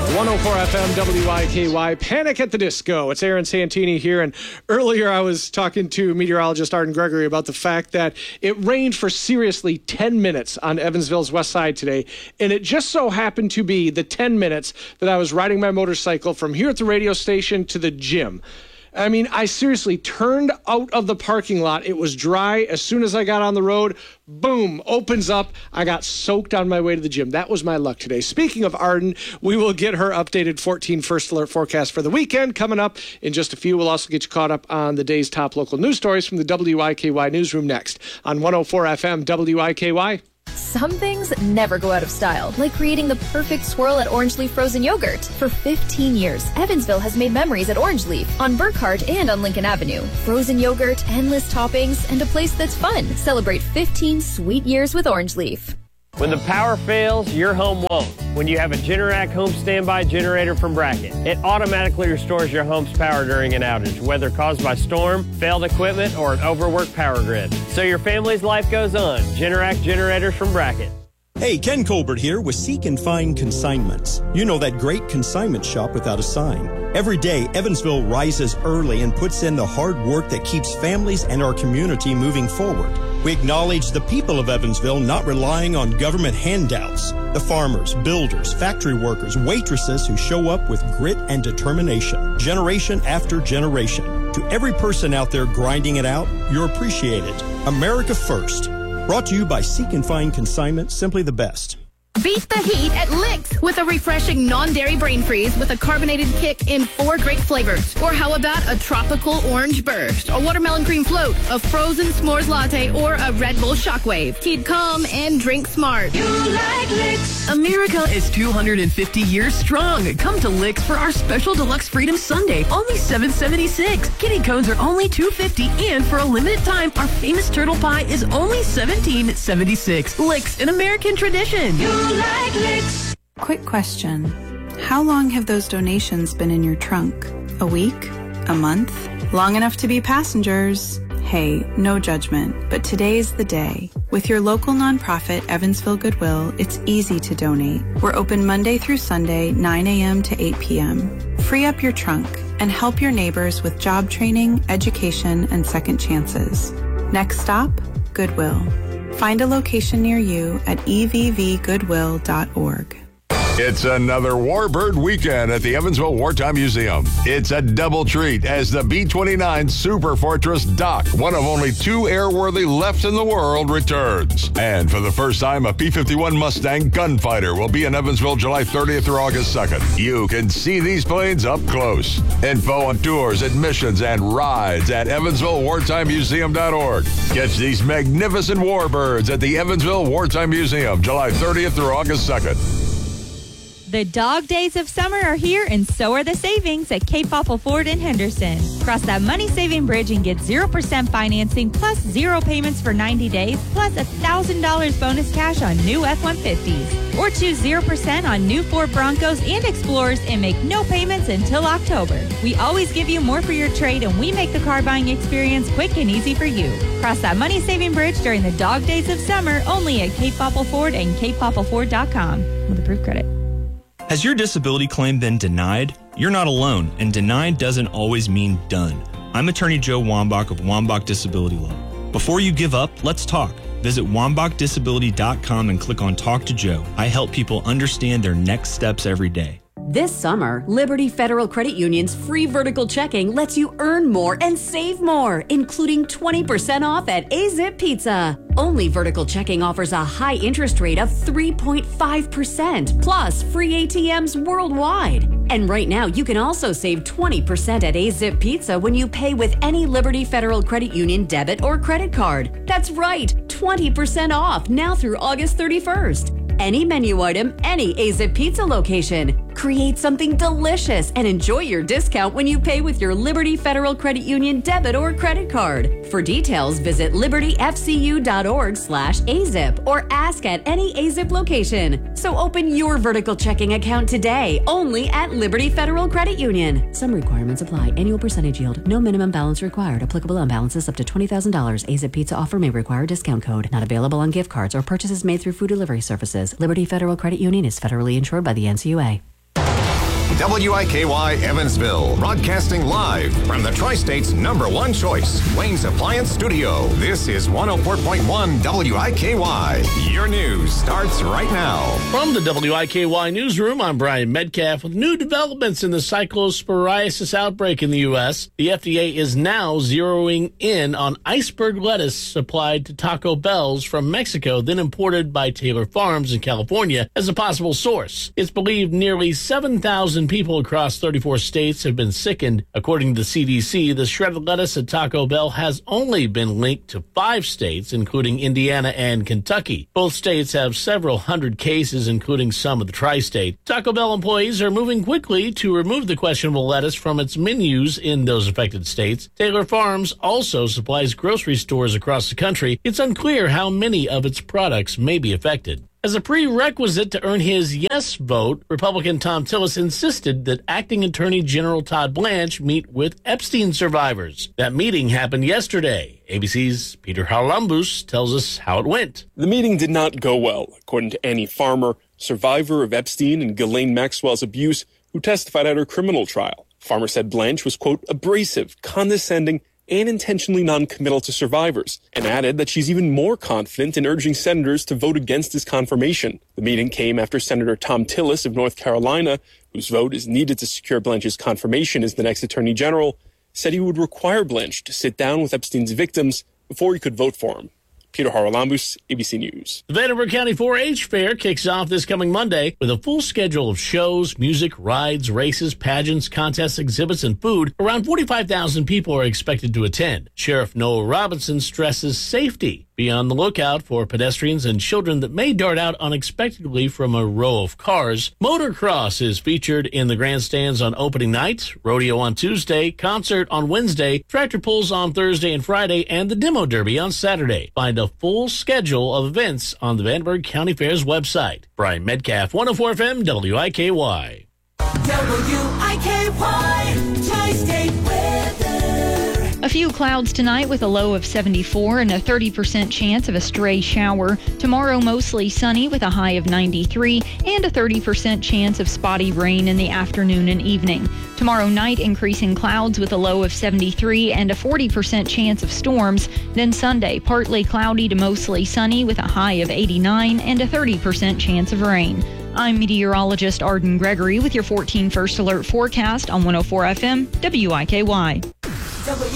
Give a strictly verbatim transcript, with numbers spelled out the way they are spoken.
one oh four F M W I K Y, Panic at the Disco. It's Aaron Santini here, and earlier I was talking to meteorologist Arden Gregory about the fact that it rained for seriously ten minutes on Evansville's west side today, and it just so happened to be the ten minutes that I was riding my motorcycle from here at the radio station to the gym. I mean, I seriously turned out of the parking lot. It was dry. As soon as I got on the road, boom, opens up. I got soaked on my way to the gym. That was my luck today. Speaking of Arden, we will get her updated fourteen First Alert forecast for the weekend coming up in just a few. We'll also get you caught up on the day's top local news stories from the W I K Y newsroom next on one oh four F M W I K Y. Some things never go out of style, like creating the perfect swirl at Orange Leaf Frozen Yogurt. For fifteen years, Evansville has made memories at Orange Leaf, on Burkhart and on Lincoln Avenue. Frozen yogurt, endless toppings, and a place that's fun. Celebrate fifteen sweet years with Orange Leaf. When the power fails, your home won't. When you have a Generac home standby generator from Bracket, it automatically restores your home's power during an outage, whether caused by storm, failed equipment, or an overworked power grid. So your family's life goes on. Generac generators from Bracket. Hey, Ken Colbert here with Seek and Find Consignments. You know, that great consignment shop without a sign. Every day, Evansville rises early and puts in the hard work that keeps families and our community moving forward. We acknowledge the people of Evansville not relying on government handouts. The farmers, builders, factory workers, waitresses who show up with grit and determination, generation after generation. To every person out there grinding it out, you're appreciated. America first. Brought to you by Seek and Find Consignment, simply the best. Beat the heat at Licks with a refreshing non-dairy brain freeze with a carbonated kick in four great flavors. Or how about a tropical orange burst, a watermelon cream float, a frozen s'mores latte, or a Red Bull shockwave. Keep calm and drink smart. You like Licks. America is two hundred fifty years strong. Come to Licks for our special deluxe Freedom Sundae, only seven seventy-six. Kitty cones are only two fifty, and for a limited time, our famous turtle pie is only seventeen seventy-six. Licks, an American tradition. You like Licks. Quick question. How long have those donations been in your trunk? A week? A month? Long enough to be passengers? Hey, no judgment, but today's the day. With your local nonprofit, Evansville Goodwill, it's easy to donate. We're open Monday through Sunday, nine a.m. to eight p.m. Free up your trunk and help your neighbors with job training, education, and second chances. Next stop, Goodwill. Find a location near you at e v v goodwill dot org. It's another Warbird weekend at the Evansville Wartime Museum. It's a double treat as the B twenty-nine Super Fortress Doc, one of only two airworthy left in the world, returns. And for the first time, a P fifty-one Mustang Gunfighter will be in Evansville July thirtieth through August second. You can see these planes up close. Info on tours, admissions, and rides at evansville wartime museum dot org. Catch these magnificent Warbirds at the Evansville Wartime Museum July thirtieth through August second. The dog days of summer are here, and so are the savings at Cape Popple Ford in Henderson. Cross that money-saving bridge and get zero percent financing plus zero payments for ninety days, plus one thousand dollars bonus cash on new F one fifties. Or choose zero percent on new Ford Broncos and Explorers and make no payments until October. We always give you more for your trade, and we make the car buying experience quick and easy for you. Cross that money-saving bridge during the dog days of summer only at Cape Popple Ford and cape popple ford dot com with approved credit. Has your disability claim been denied? You're not alone, and denied doesn't always mean done. I'm attorney Joe Wambach of Wambach Disability Law. Before you give up, let's talk. Visit wambach disability dot com and click on Talk to Joe. I help people understand their next steps every day. This summer, Liberty Federal Credit Union's free vertical checking lets you earn more and save more, including twenty percent off at A-Zip Pizza. Only vertical checking offers a high interest rate of three point five percent, plus free A T Ms worldwide. And right now, you can also save twenty percent at A-Zip Pizza when you pay with any Liberty Federal Credit Union debit or credit card. That's right, twenty percent off now through August thirty-first. Any menu item, any A-Zip Pizza location. Create something delicious and enjoy your discount when you pay with your Liberty Federal Credit Union debit or credit card. For details, visit liberty f c u dot org slash A zip or ask at any A-Zip location. So open your vertical checking account today, only at Liberty Federal Credit Union. Some requirements apply. Annual percentage yield. No minimum balance required. Applicable on balances up to twenty thousand dollars. A-Zip Pizza offer may require discount code. Not available on gift cards or purchases made through food delivery services. Liberty Federal Credit Union is federally insured by the N C U A. W I K Y Evansville, broadcasting live from the Tri-State's number one choice, Wayne's Appliance Studio. This is one oh four point one W I K Y. Your news starts right now. From the W I K Y newsroom, I'm Brian Metcalf with new developments in the cyclosporiasis outbreak in the U S. The F D A is now zeroing in on iceberg lettuce supplied to Taco Bell's from Mexico, then imported by Taylor Farms in California as a possible source. It's believed nearly seven thousand people across thirty-four states have been sickened. According to the C D C, the shredded lettuce at Taco Bell has only been linked to five states, including Indiana and Kentucky. Both states have several hundred cases, including some of the tri-state. Taco Bell employees are moving quickly to remove the questionable lettuce from its menus in those affected states. Taylor Farms also supplies grocery stores across the country. It's unclear how many of its products may be affected. As a prerequisite to earn his yes vote, Republican Thom Tillis insisted that Acting Attorney General Todd Blanche meet with Epstein survivors. That meeting happened yesterday. A B C's Peter Haralambous tells us how it went. The meeting did not go well, according to Annie Farmer, survivor of Epstein and Ghislaine Maxwell's abuse, who testified at her criminal trial. Farmer said Blanche was, quote, abrasive, condescending, and intentionally non-committal to survivors, and added that she's even more confident in urging senators to vote against his confirmation. The meeting came after Senator Thom Tillis of North Carolina, whose vote is needed to secure Blanche's confirmation as the next attorney general, said he would require Blanche to sit down with Epstein's victims before he could vote for him. Peter Haralambous, A B C News. The Vanderbilt County four H Fair kicks off this coming Monday with a full schedule of shows, music, rides, races, pageants, contests, exhibits, and food. Around forty-five thousand people are expected to attend. Sheriff Noah Robinson stresses safety. Be on the lookout for pedestrians and children that may dart out unexpectedly from a row of cars. Motocross is featured in the grandstands on opening night, rodeo on Tuesday, concert on Wednesday, tractor pulls on Thursday and Friday, and the demo derby on Saturday. Find a full schedule of events on the Vandenberg County Fair's website. Brian Metcalf, one oh four F M, W I K Y. W I K Y, Tri-State weather. A few clouds tonight with a low of seventy-four and a thirty percent chance of a stray shower. Tomorrow mostly sunny with a high of ninety-three and a thirty percent chance of spotty rain in the afternoon and evening. Tomorrow night increasing clouds with a low of seventy-three and a forty percent chance of storms. Then Sunday partly cloudy to mostly sunny with a high of eighty-nine and a thirty percent chance of rain. I'm meteorologist Arden Gregory with your fourteen First Alert forecast on one oh four F M W I K Y. W